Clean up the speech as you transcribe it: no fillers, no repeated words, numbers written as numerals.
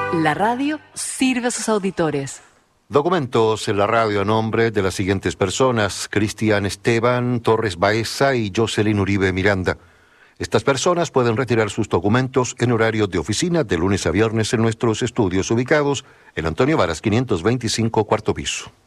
La radio sirve a sus auditores. Documentos en la radio a nombre de las siguientes personas: Cristian Esteban Torres Baeza y Jocelyn Uribe Miranda. Estas personas pueden retirar sus documentos en horario de oficina de lunes a viernes en nuestros estudios ubicados en Antonio Varas 525, cuarto piso.